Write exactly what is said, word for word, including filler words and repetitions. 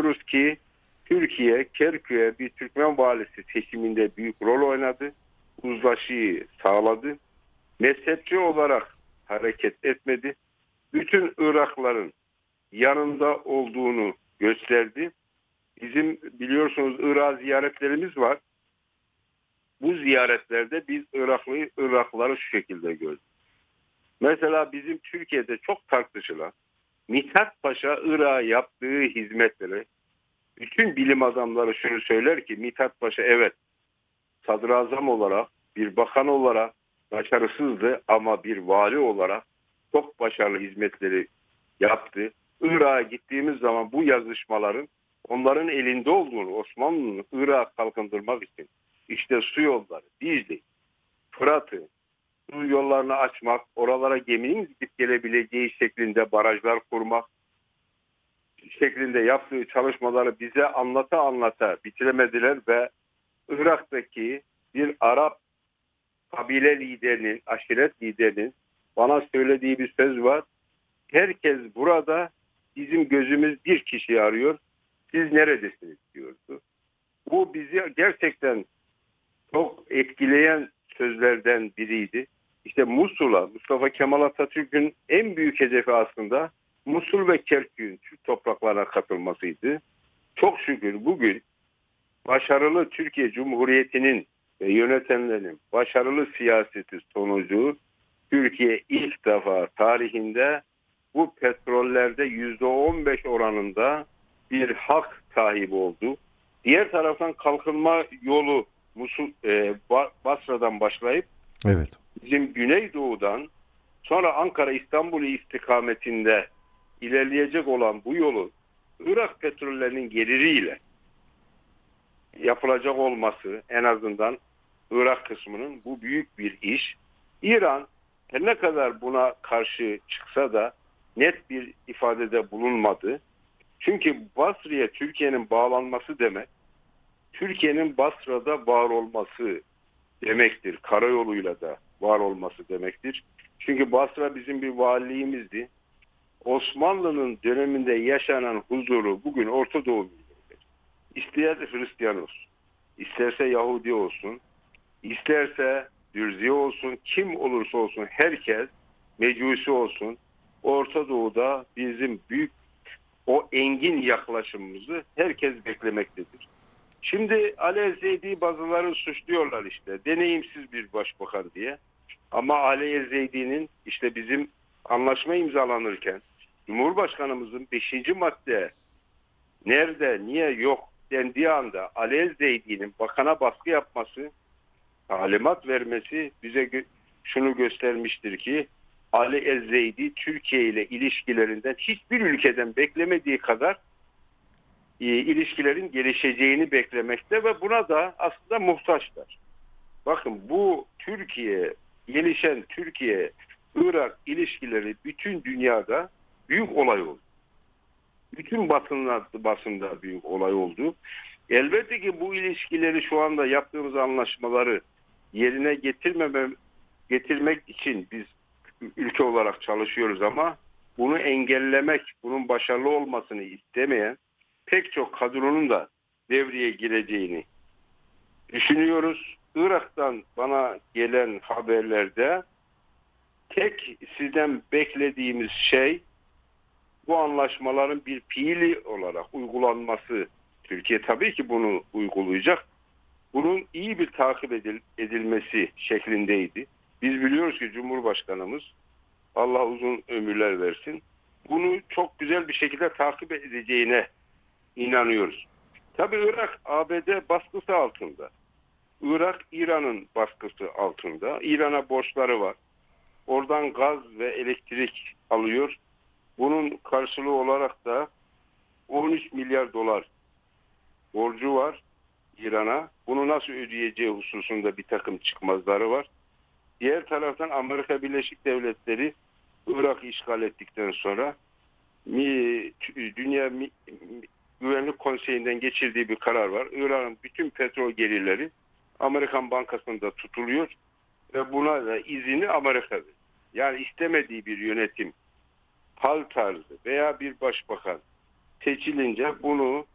biliyoruz ki Türkiye, Kerkük'e bir Türkmen valisi seçiminde büyük rol oynadı. Uzlaşıyı sağladı. Mezhepçi olarak hareket etmedi. Bütün Irakların yanında olduğunu gösterdi. Bizim biliyorsunuz Irak ziyaretlerimiz var. Bu ziyaretlerde biz Iraklı Iraklıları şu şekilde gördük. Mesela bizim Türkiye'de çok tartışılan Mithat Paşa Irak'a yaptığı hizmetleri, bütün bilim adamları şunu söyler ki Mithat Paşa evet sadrazam olarak, bir bakan olarak başarısızdı ama bir vali olarak çok başarılı hizmetleri yaptı. Irak'a gittiğimiz zaman bu yazışmaların onların elinde olduğunu, Osmanlı'nın Irak'ı kalkındırmak için işte su yolları, Dicle, Fırat'ı, su yollarını açmak, oralara geminin gidip gelebileceği şeklinde barajlar kurmak şeklinde yaptığı çalışmaları bize anlata anlata bitiremediler ve Irak'taki bir Arap kabile liderinin, aşiret liderinin bana söylediği bir söz var. Herkes burada bizim gözümüz bir kişiyi arıyor. Siz neredesiniz diyordu. Bu bizi gerçekten çok etkileyen sözlerden biriydi. İşte Musul'a, Mustafa Kemal Atatürk'ün en büyük hedefi aslında Musul ve Kerkük'ün Türk topraklarına katılmasıydı. Çok şükür bugün başarılı Türkiye Cumhuriyeti'nin ve yönetenlerin başarılı siyaseti sonucu Türkiye ilk defa tarihinde bu petrollerde yüzde on beş oranında bir hak sahibi oldu. Diğer taraftan kalkınma yolu Musul, e, Basra'dan başlayıp Evet. bizim Güneydoğu'dan sonra Ankara İstanbul istikametinde ilerleyecek olan bu yolu Irak petrollerinin geliriyle yapılacak olması en azından Irak kısmının bu büyük bir iş. İran her ne kadar buna karşı çıksa da net bir ifadede bulunmadı. Çünkü Basra'ya Türkiye'nin bağlanması demek, Türkiye'nin Basra'da var olması demektir. Karayoluyla da var olması demektir. Çünkü Basra bizim bir valiliğimizdi. Osmanlı'nın döneminde yaşanan huzuru bugün Orta Doğu milletleri, İster Hristiyan olsun, isterse Yahudi olsun, isterse Dürzi olsun, kim olursa olsun herkes, Mecusi olsun, Orta Doğu'da bizim büyük o engin yaklaşımımızı herkes beklemektedir. Şimdi Ali Ezzeydi'yi bazıları suçluyorlar işte. Deneyimsiz bir başbakan diye. Ama Ali Ezzeydi'nin işte bizim anlaşma imzalanırken Cumhurbaşkanımızın beşinci madde nerede, niye yok dendiği anda Ali Ezzeydi'nin bakana baskı yapması, talimat vermesi bize gö- şunu göstermiştir ki Ali Ezzeydi Türkiye ile ilişkilerinden hiçbir ülkeden beklemediği kadar e, ilişkilerin gelişeceğini beklemekte ve buna da aslında muhtaçlar. Bakın bu Türkiye, gelişen Türkiye-Irak ilişkileri bütün dünyada büyük olay oldu. Bütün basınlar, basında büyük olay oldu. Elbette ki bu ilişkileri şu anda yaptığımız anlaşmaları yerine getirmeme, getirmek için biz ülke olarak çalışıyoruz ama bunu engellemek, bunun başarılı olmasını istemeyen pek çok kadronun da devreye gireceğini düşünüyoruz. Irak'tan bana gelen haberlerde tek sizden beklediğimiz şey bu anlaşmaların bir fiili olarak uygulanması. Türkiye tabii ki bunu uygulayacak. Bunun iyi bir takip edil, edilmesi şeklindeydi. Biz biliyoruz ki Cumhurbaşkanımız Allah uzun ömürler versin. Bunu çok güzel bir şekilde takip edeceğine inanıyoruz. Tabii Irak A B D baskısı altında. Irak İran'ın baskısı altında. İran'a borçları var. Oradan gaz ve elektrik alıyor. Bunun karşılığı olarak da on üç milyar dolar borcu var İran'a. Bunu nasıl ödeyeceği hususunda bir takım çıkmazları var. Diğer taraftan Amerika Birleşik Devletleri Irak'ı işgal ettikten sonra Dünya Güvenlik Konseyi'nden geçirdiği bir karar var. İran'ın bütün petrol gelirleri Amerikan Bankası'nda tutuluyor ve buna da izini Amerika veriyor. Yani istemediği bir yönetim, hal tarzı veya bir başbakan seçilince bunu